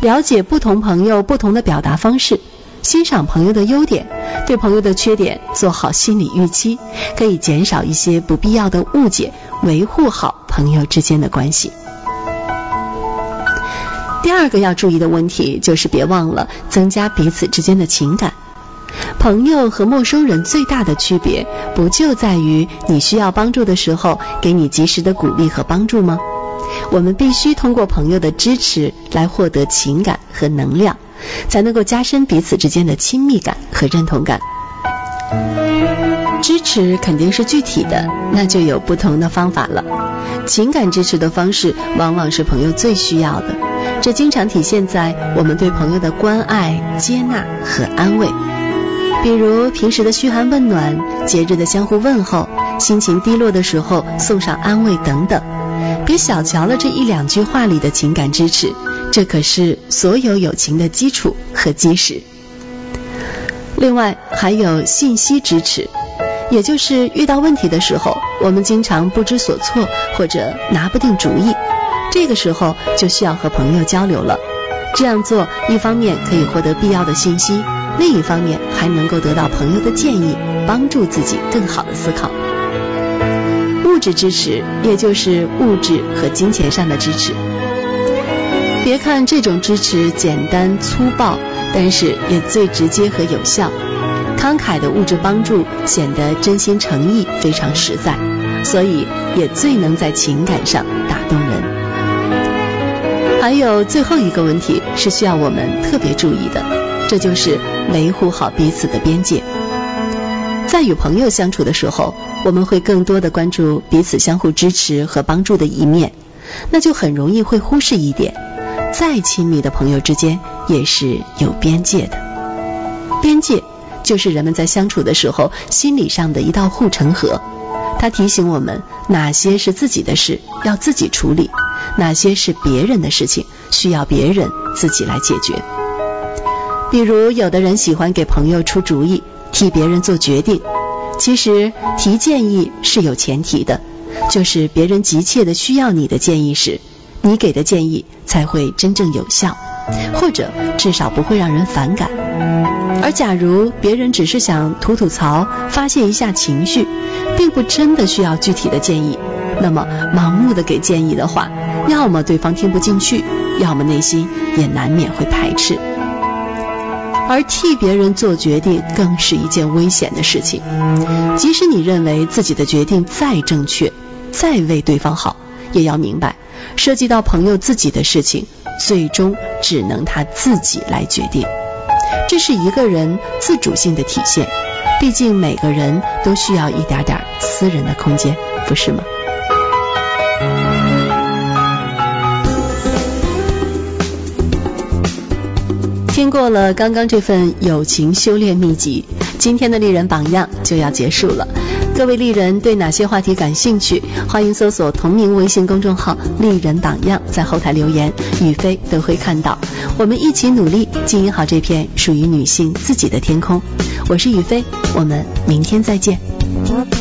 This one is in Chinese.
了解不同朋友不同的表达方式，欣赏朋友的优点，对朋友的缺点做好心理预期，可以减少一些不必要的误解，维护好朋友之间的关系。第二个要注意的问题就是别忘了增加彼此之间的情感。朋友和陌生人最大的区别，不就在于你需要帮助的时候给你及时的鼓励和帮助吗？我们必须通过朋友的支持来获得情感和能量，才能够加深彼此之间的亲密感和认同感。支持肯定是具体的，那就有不同的方法了。情感支持的方式往往是朋友最需要的，这经常体现在我们对朋友的关爱、接纳和安慰。比如平时的嘘寒问暖，节日的相互问候，心情低落的时候送上安慰等等。别小瞧了这一两句话里的情感支持，这可是所有友情的基础和基石。另外还有信息支持，也就是遇到问题的时候，我们经常不知所措或者拿不定主意，这个时候就需要和朋友交流了。这样做一方面可以获得必要的信息，另一方面还能够得到朋友的建议，帮助自己更好的思考。物质支持，也就是物质和金钱上的支持。别看这种支持简单粗暴，但是也最直接和有效。慷慨的物质帮助显得真心诚意，非常实在，所以也最能在情感上打动人。还有最后一个问题是需要我们特别注意的，这就是维护好彼此的边界。在与朋友相处的时候，我们会更多的关注彼此相互支持和帮助的一面，那就很容易会忽视一点，再亲密的朋友之间也是有边界的。边界就是人们在相处的时候心理上的一道护城河，它提醒我们哪些是自己的事要自己处理，哪些是别人的事情需要别人自己来解决。比如有的人喜欢给朋友出主意，替别人做决定，其实提建议是有前提的，就是别人急切的需要你的建议时，你给的建议才会真正有效，或者至少不会让人反感。而假如别人只是想吐吐槽，发泄一下情绪，并不真的需要具体的建议，那么盲目的给建议的话，要么对方听不进去，要么内心也难免会排斥。而替别人做决定更是一件危险的事情，即使你认为自己的决定再正确，再为对方好，也要明白涉及到朋友自己的事情，最终只能他自己来决定。这是一个人自主性的体现，毕竟每个人都需要一点点私人的空间，不是吗？听过了刚刚这份友情修炼秘籍，今天的丽人榜样就要结束了。各位丽人对哪些话题感兴趣，欢迎搜索同名微信公众号丽人榜样，在后台留言，宇飞都会看到。我们一起努力经营好这片属于女性自己的天空。我是宇飞，我们明天再见。